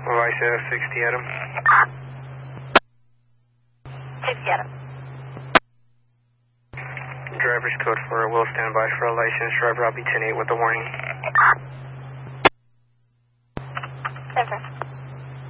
Vice 60 Adam. 60 Adam. Driver's code 4 will stand by for a license. Driver, I'll be 10-8 with the warning.